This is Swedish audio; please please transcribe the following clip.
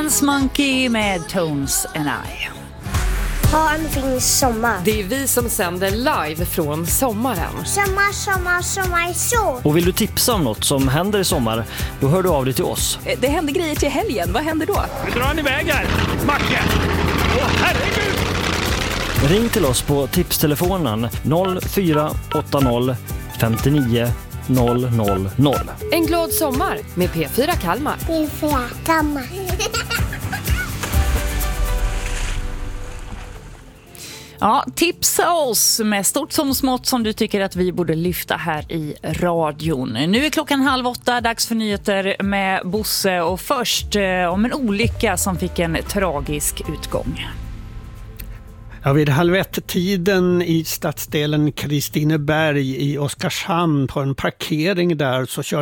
Dance Monkey med Tones and I. Ha en fin sommar. Det är vi som sänder live från sommaren. Sommar så. Och vill du tipsa om något som händer i sommar, då hör du av dig till oss. Det händer grejer till helgen. Vad händer då? Nu drar ni iväg här, Macke! Åh, herregud! Ring till oss på tipstelefonen 0480 59 000. En glad sommar med P4 Kalmar. P4 Kalmar. Ja, tipsa oss med stort som smått som du tycker att vi borde lyfta här i radion. Nu är klockan 7:30, dags för nyheter med Bosse, och först om en olycka som fick en tragisk utgång. Ja, vid 12:30-tiden i stadsdelen Kristineberg i Oskarshamn på en parkering där så kör